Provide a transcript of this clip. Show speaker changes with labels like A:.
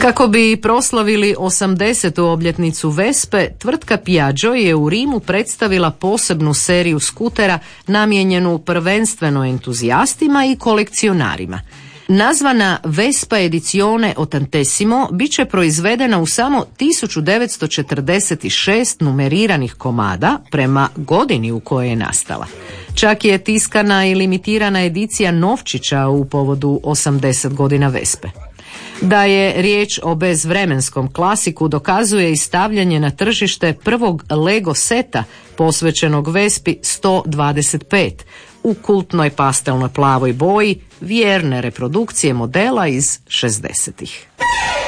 A: Kako bi proslavili 80. obljetnicu Vespe, tvrtka Piaggio je u Rimu predstavila posebnu seriju skutera namijenjenu prvenstveno entuzijastima i kolekcionarima. Nazvana Vespa Edizione Ottantesimo bit će proizvedena u samo 1946 numeriranih komada prema godini u kojoj je nastala. Čak je tiskana i limitirana edicija novčića u povodu 80 godina Vespe. Da je riječ o bezvremenskom klasiku dokazuje i stavljanje na tržište prvog Lego seta posvećenog Vespi 125 u kultnoj pastelnoj plavoj boji, vjerne reprodukcije modela iz 60-ih.